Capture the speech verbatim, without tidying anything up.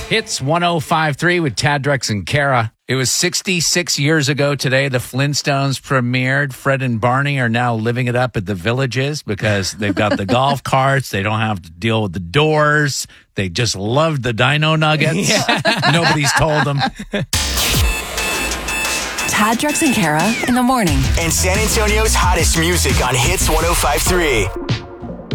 Hits one oh five point three with Tad, Drex, and Kara. It was sixty-six years ago today. The Flintstones premiered. Fred and Barney are now living it up at the Villages because they've got the golf carts. They don't have to deal with the doors. They just loved the Dino Nuggets. Yeah. Nobody's told them. Tad, Drex, and Kara in the morning. And San Antonio's hottest music on Hits one oh five point three.